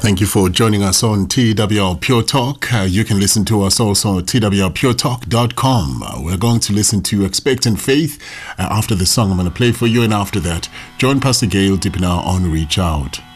Thank you for joining us on TWR Pure Talk. You can listen to us also at twrpuretalk.com. We're going to listen to Expectant Faith after the song I'm going to play for you. And after that, join Pastor Gail Dipina on Reach Out.